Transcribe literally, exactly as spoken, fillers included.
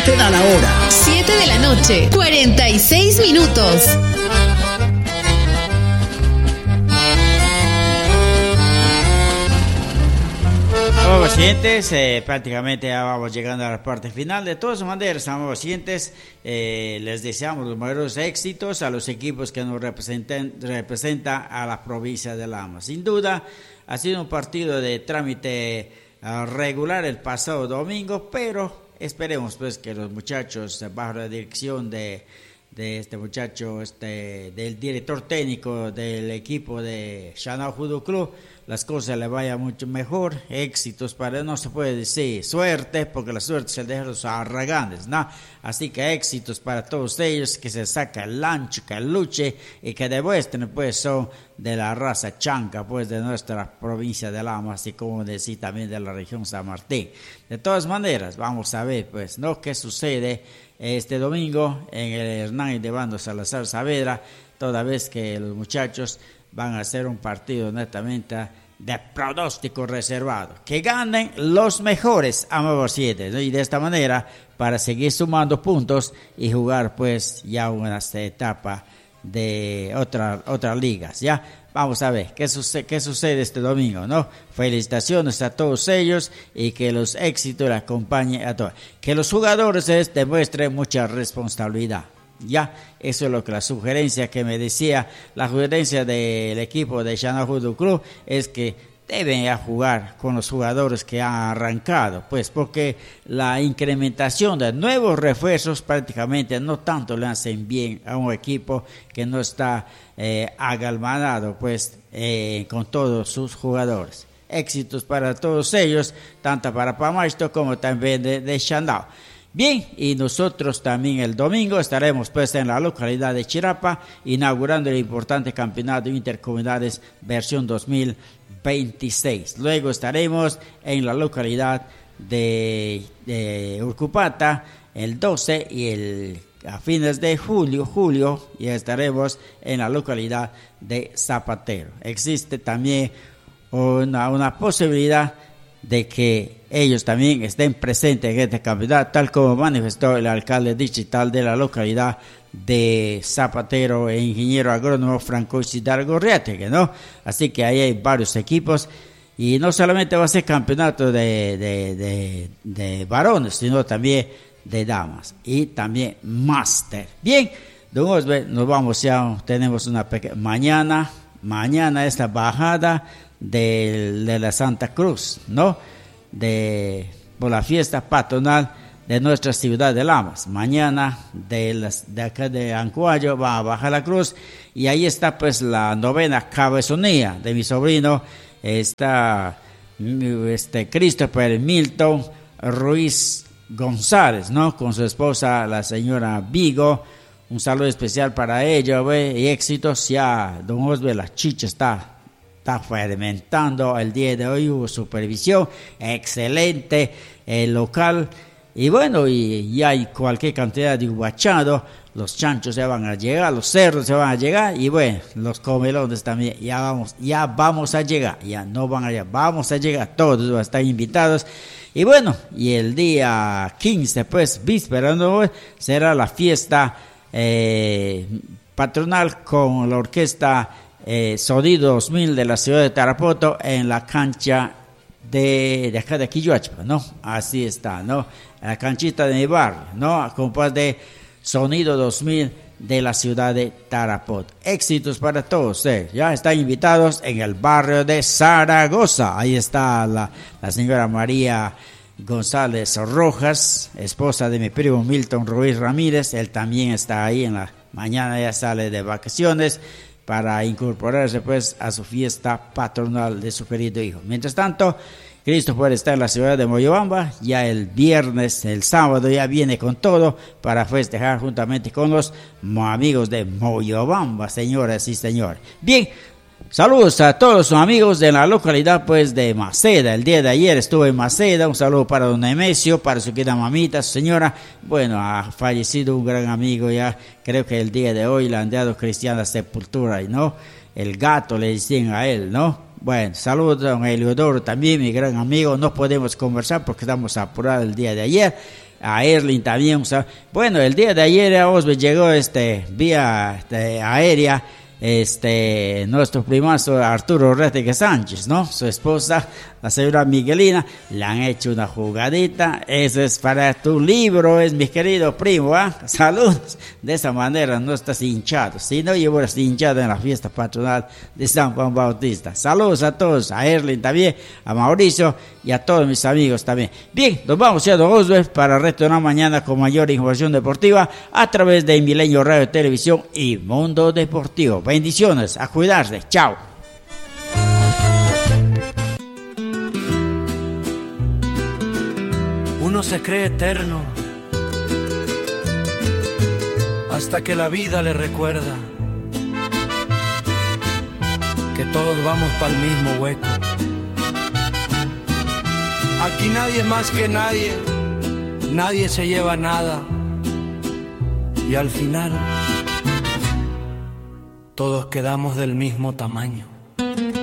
te da la hora. siete de la noche, cuarenta y seis minutos. Amables oyentes, eh, prácticamente ya vamos llegando a la parte final. De todas maneras, amables oyentes, eh, les deseamos los mayores éxitos a los equipos que nos representan, representa a la provincia de Lama. Sin duda, ha sido un partido de trámite uh, regular el pasado domingo, pero esperemos pues que los muchachos, bajo la dirección de, de este muchacho, este, del director técnico del equipo de Shanao Judo Club, las cosas le vayan mucho mejor, éxitos para, no se puede decir suerte, porque la suerte se deja a los arrogantes, ¿no? Así que éxitos para todos ellos, que se saca el ancho, que luche y que demuestren pues son de la raza chanca pues de nuestra provincia de Lama, así como decir también de la región San Martín. De todas maneras, vamos a ver pues, ¿no? ¿Qué sucede este domingo en el Hernán Ildefonso Salazar Saavedra, toda vez que los muchachos van a hacer un partido netamente de pronóstico reservado? Que ganen los mejores, amables siete, ¿no? Y de esta manera, para seguir sumando puntos y jugar pues ya una etapa de otra, otras ligas, ¿ya? Vamos a ver qué sucede, qué sucede este domingo, ¿no? Felicitaciones a todos ellos y que los éxitos les acompañen a todos. Que los jugadores demuestren mucha responsabilidad. Ya, eso es lo que la sugerencia que me decía, la sugerencia del equipo de Shanao Judo Club es que deben ya jugar con los jugadores que han arrancado, pues porque la incrementación de nuevos refuerzos prácticamente no tanto le hacen bien a un equipo que no está eh, agalmanado pues eh, con todos sus jugadores. Éxitos para todos ellos, tanto para Pamasto como también de, de Shanao. Bien, y nosotros también el domingo estaremos pues en la localidad de Chirapa inaugurando el importante campeonato intercomunidades versión dos mil veintiséis. Luego estaremos en la localidad de, de Urcupata el doce y el a fines de julio, julio y estaremos en la localidad de Zapatero. Existe también una, una posibilidad de que ellos también estén presentes en este campeonato, tal como manifestó el alcalde distrital de la localidad de Zapatero e ingeniero agrónomo Franco Isidar Gorriate, ¿no? Así que ahí hay varios equipos y no solamente va a ser campeonato de, de, de, de varones, sino también de damas y también máster. Bien, don Osbe, nos vamos ya, tenemos una pequeña mañana, mañana esta bajada de, de la Santa Cruz, ¿no? De por la fiesta patronal de nuestra ciudad de Lamas. Mañana de, las, de acá de Ancuayo va a bajar la cruz y ahí está pues la novena cabezonía de mi sobrino, está este Christopher Milton Ruiz González, ¿no? Con su esposa la señora Vigo. Un saludo especial para ella, ¿ve? Y éxitos. Ya don Osbe, la chicha está está fermentando el día de hoy, hubo supervisión excelente el local y bueno, y ya hay cualquier cantidad de ubachado, los chanchos se van a llegar, los cerdos se van a llegar y bueno, los comelones también, ya vamos, ya vamos a llegar, ya no van a llegar, vamos a llegar, todos están invitados. Y bueno, y el día quince pues, víspera, ¿no? Será la fiesta eh, patronal con la orquesta Eh, Sonido dos mil de la ciudad de Tarapoto en la cancha de, de acá de Quilloachpa, ¿no? Así está, ¿no? En la canchita de mi barrio, ¿no? Compás de Sonido dos mil de la ciudad de Tarapoto. Éxitos para todos, ¿eh? Ya están invitados en el barrio de Zaragoza. Ahí está la, la señora María González Rojas, esposa de mi primo Milton Ruiz Ramírez. Él también está ahí en la mañana, ya sale de vacaciones para incorporarse pues a su fiesta patronal de su querido hijo. Mientras tanto, Christopher está en la ciudad de Moyobamba, ya el viernes, el sábado ya viene con todo para festejar juntamente con los amigos de Moyobamba, señoras y señores. Bien, saludos a todos sus amigos de la localidad pues de Maceda. El día de ayer estuve en Maceda. Un saludo para don Nemesio, para su querida mamita, su señora. Bueno, ha fallecido un gran amigo ya. Creo que el día de hoy le han dado cristiana sepultura, ¿no? El gato le decían a él, ¿no? Bueno, saludos a don Eliodoro también, mi gran amigo. No podemos conversar porque estamos apurados el día de ayer. a Erling también. O sea, bueno, el día de ayer a vos me llegó este, vía este, aérea este nuestro primazo Arturo Reteque Sánchez, ¿no? Su esposa, la señora Miguelina, le han hecho una jugadita. Eso es para tu libro, es mi querido primo, ¿ah? ¿eh? Saludos. De esa manera no estás hinchado. Si no, yo hubieras hinchado en la fiesta patronal de San Juan Bautista. Saludos a todos, a Erling también, a Mauricio y a todos mis amigos también. Bien, nos vamos ya, don Oswald, para retornar mañana con mayor información deportiva a través de Milenio Radio, Televisión y Mundo Deportivo. Bendiciones, a cuidarse, chao. Uno se cree eterno hasta que la vida le recuerda que todos vamos para el mismo hueco. Aquí nadie es más que nadie, nadie se lleva nada y al final todos quedamos del mismo tamaño.